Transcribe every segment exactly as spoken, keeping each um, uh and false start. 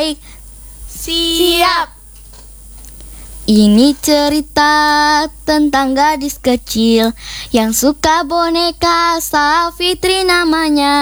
baik? Siap. Ini cerita tentang gadis kecil yang suka boneka, Safitri namanya.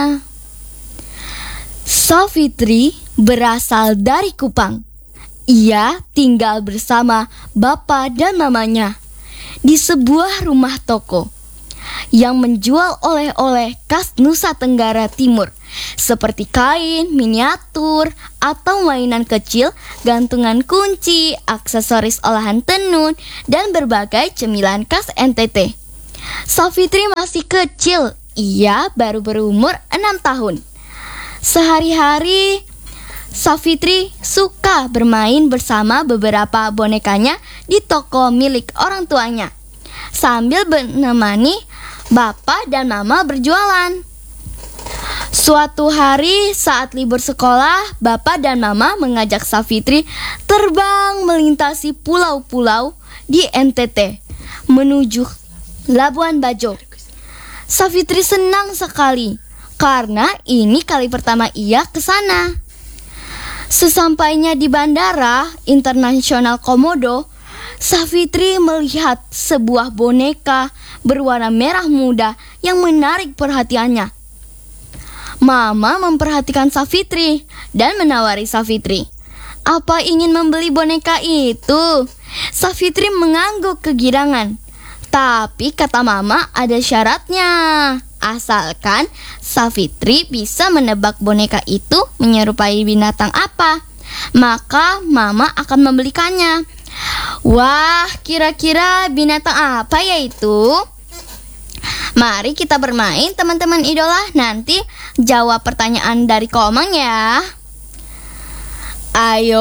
Safitri berasal dari Kupang. Ia tinggal bersama bapak dan mamanya di sebuah rumah toko yang menjual oleh-oleh khas Nusa Tenggara Timur seperti kain, miniatur, atau mainan kecil, gantungan kunci, aksesoris olahan tenun, dan berbagai cemilan khas N T T. Safitri masih kecil, ia baru berumur enam tahun. Sehari-hari Safitri suka bermain bersama beberapa bonekanya di toko milik orang tuanya, sambil menemani bapak dan mama berjualan. Suatu hari saat libur sekolah, bapak dan mama mengajak Safitri terbang melintasi pulau-pulau di N T T menuju Labuan Bajo. Safitri senang sekali karena ini kali pertama ia ke sana. Sesampainya di Bandara Internasional Komodo, Safitri melihat sebuah boneka berwarna merah muda yang menarik perhatiannya. Mama memperhatikan Safitri dan menawari Safitri, "Apa ingin membeli boneka itu?" Safitri mengangguk kegirangan. Tapi kata mama ada syaratnya. Asalkan Safitri bisa menebak boneka itu menyerupai binatang apa, maka mama akan membelikannya. Wah, kira-kira binatang apa ya itu? Mari kita bermain teman-teman idola. Nanti jawab pertanyaan dari Komang ya. Ayo.